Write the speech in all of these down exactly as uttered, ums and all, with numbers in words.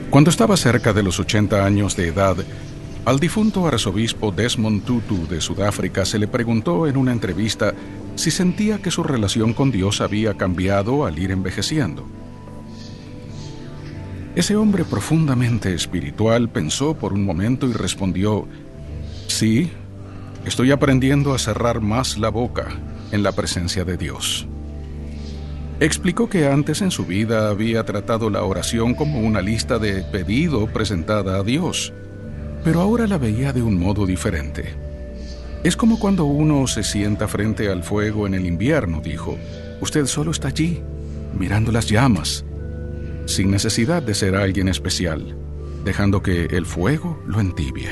Cuando estaba cerca de los ochenta años de edad, al difunto arzobispo Desmond Tutu de Sudáfrica se le preguntó en una entrevista si sentía que su relación con Dios había cambiado al ir envejeciendo. Ese hombre profundamente espiritual pensó por un momento y respondió: sí, estoy aprendiendo a cerrar más la boca en la presencia de Dios. Explicó que antes en su vida había tratado la oración como una lista de pedido presentada a Dios, pero ahora la veía de un modo diferente. Es como cuando uno se sienta frente al fuego en el invierno, dijo. Usted solo está allí, mirando las llamas, sin necesidad de ser alguien especial, dejando que el fuego lo entibie.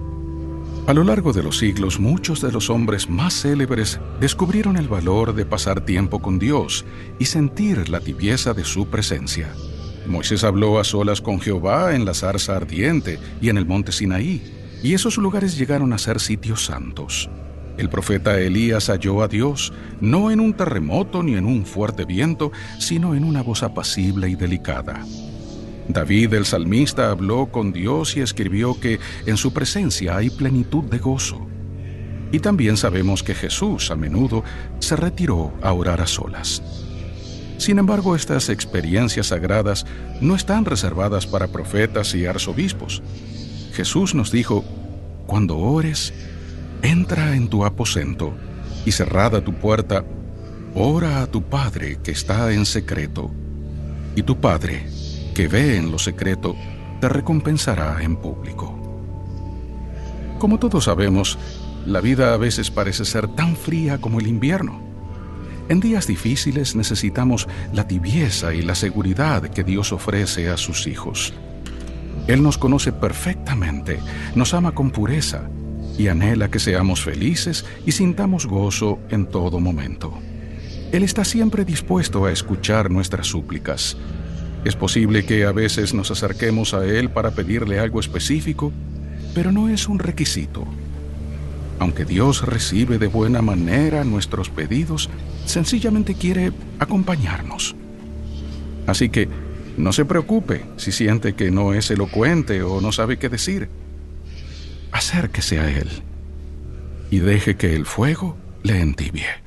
A lo largo de los siglos, muchos de los hombres más célebres descubrieron el valor de pasar tiempo con Dios y sentir la tibieza de su presencia. Moisés habló a solas con Jehová en la zarza ardiente y en el monte Sinaí, y esos lugares llegaron a ser sitios santos. El profeta Elías halló a Dios, no en un terremoto ni en un fuerte viento, sino en una voz apacible y delicada. David el salmista habló con Dios y escribió que en su presencia hay plenitud de gozo. Y también sabemos que Jesús a menudo se retiró a orar a solas. Sin embargo, estas experiencias sagradas no están reservadas para profetas y arzobispos. Jesús nos dijo: cuando ores, entra en tu aposento y cerrada tu puerta, ora a tu Padre que está en secreto, y tu Padre, que ve en lo secreto, te recompensará en público. Como todos sabemos, la vida a veces parece ser tan fría como el invierno. En días difíciles necesitamos la tibieza y la seguridad que Dios ofrece a sus hijos. Él nos conoce perfectamente, nos ama con pureza y anhela que seamos felices y sintamos gozo en todo momento. Él está siempre dispuesto a escuchar nuestras súplicas. Es posible que a veces nos acerquemos a Él para pedirle algo específico, pero no es un requisito. Aunque Dios recibe de buena manera nuestros pedidos, sencillamente quiere acompañarnos. Así que no se preocupe si siente que no es elocuente o no sabe qué decir. Acérquese a Él y deje que el fuego le entibie.